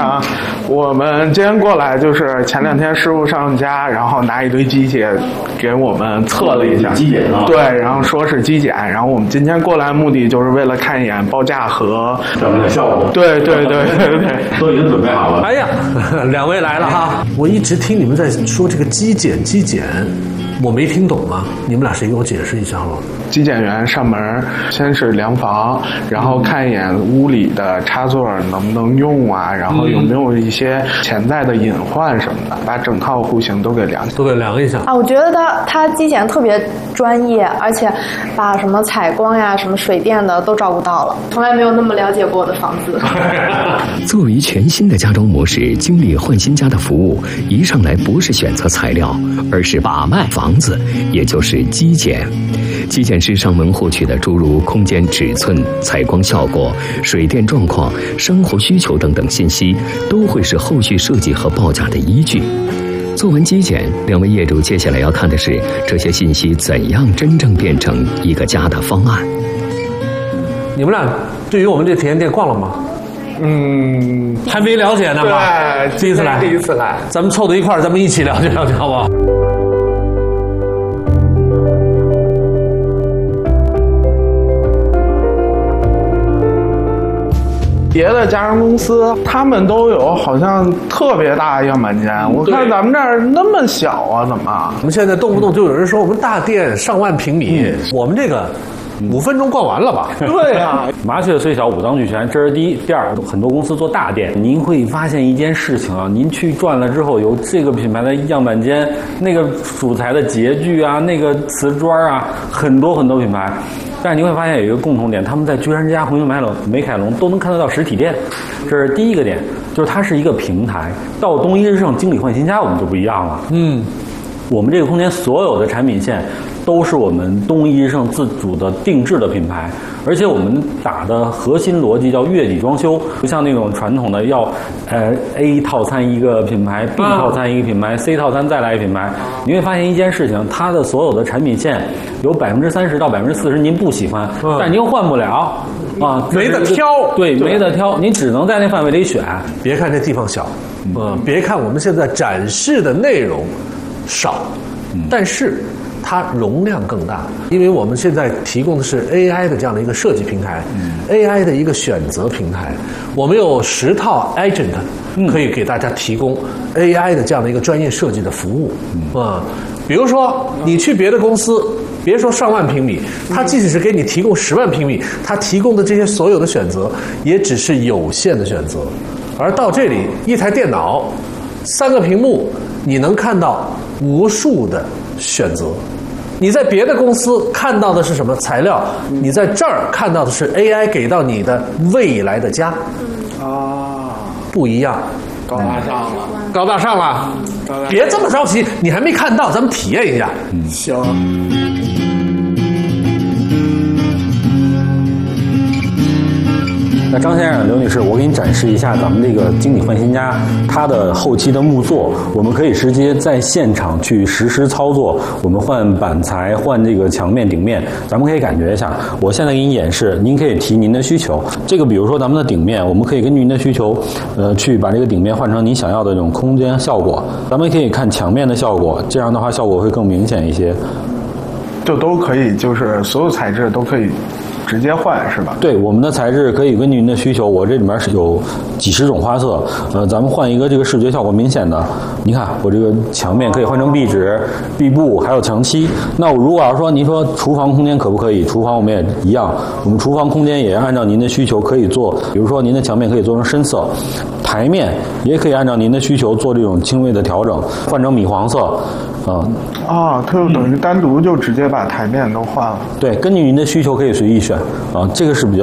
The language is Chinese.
上我们今天过来就是前2天师傅上家，然后拿一堆机器给我们测了一下机检啊， 对，然后说是机检，然后我们今天过来目的就是为了看一眼报价和咱们的效果。 对， 都已经准备好了。 哎呀，两位来了哈！我一直听你们在说这个机检，我没听懂啊，你们俩谁给我解释一下好吗？ 机检员上门，先是量房，然后看一眼屋里的插座能不能用啊，然后有没有一些潜在的隐患什么的，把整套户型都给量一下啊。我觉得他机检特别专业，而且把什么采光呀、什么水电的都照顾到了，从来没有那么了解过我的房子。 作为全新的家装模式，经理换新家的服务一上来不是选择材料，而是把脉房子，也就是机检。机检师上门获取的诸如空间尺寸、采光效果、水电状况、生活需求等等信息，都会是后续设计和报价的依据。做完机检，两位业主接下来要看的是这些信息怎样真正变成一个家的方案。 你们俩对于我们这体验店逛了吗？还没了解呢吧？ 对， 第一次来，咱们凑到一块儿，咱们一起了解了解，好不好？ 别的家装公司他们都有好像特别大的样板间，我看咱们这儿那么小啊，怎么？ 我们现在动不动就有人说我们大店上万平米，我们这个5分钟逛完了吧？ 对呀， 麻雀虽小，五脏俱全，这是第一。第二，很多公司做大店，您会发现一件事情啊，您去转了之后，有这个品牌的样板间，那个主材的洁具啊，那个瓷砖啊，很多品牌。但是你会发现有一个共同点，他们在居然之家、红星美凯龙都能看得到实体店，这是第一个点，就是它是一个平台。到东一日盛经理换新家，我们就不一样了。我们这个空间所有的产品线都是我们东一日盛自主的定制的品牌，而且我们打的核心逻辑叫月底装修，不像那种传统的要A 套餐一个品牌 ，B 套餐一个品牌，C 套餐再来一个品牌。你会发现一件事情，它的所有的产品线有30%到40%您不喜欢，但您又换不了啊， 没得挑。 对，没得挑，你只能在那范围里选。 别看这地方小，别看我们现在展示的内容少，但是它容量更大，因为我们现在提供的是 AI 的这样的一个设计平台，AI 的一个选择平台，我们有10套 agent 可以给大家提供 AI 的这样的一个专业设计的服务。比如说你去别的公司，别说上万平米，它即使是给你提供10万平米，它提供的这些所有的选择也只是有限的选择，而到这里一台电脑3个屏幕，你能看到无数的选择。你在别的公司看到的是什么材料，你在这儿看到的是 AI 给到你的未来的家不一样。 高大上了， 别这么着急，你还没看到，咱们体验一下。 行。 那张先生、刘女士，我给你展示一下咱们这个经理换新家，它的后期的木作，我们可以直接在现场去实施操作。我们换板材、换这个墙面、顶面，咱们可以感觉一下。我现在给你演示，您可以提您的需求。这个比如说咱们的顶面，我们可以根据您的需求，去把这个顶面换成您想要的这种空间效果。咱们可以看墙面的效果，这样的话效果会更明显一些。 就都可以，就是所有材质都可以直接换是吧？ 对，我们的材质可以根据您的需求，我这里面是有几十种花色，咱们换一个这个视觉效果明显的。你看我这个墙面可以换成壁纸、壁布，还有墙漆。那我如果要是说您说厨房空间可不可以？厨房我们也一样，我们厨房空间也按照您的需求可以做，比如说您的墙面可以做成深色，台面也可以按照您的需求做这种轻微的调整，换成米黄色。 它就等于单独就直接把台面都换了。 对，根据您的需求可以随意选啊，这个是比较